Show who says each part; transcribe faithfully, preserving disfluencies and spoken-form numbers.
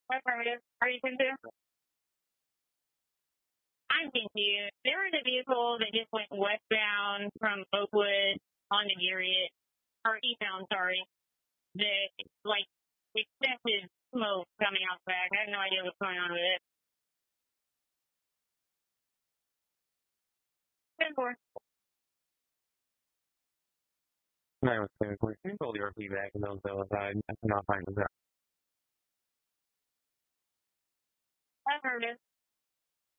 Speaker 1: Affirmative. Are you into? I'm confused. There was a vehicle that just went westbound from Oakwood on to Garrett, or eastbound, sorry, that, like, excessive smoke coming out the back. I have no idea what's going on with it. ten four.
Speaker 2: nine one seven four. Can you pull your feedback and those outside? I cannot find the
Speaker 1: Affirmative.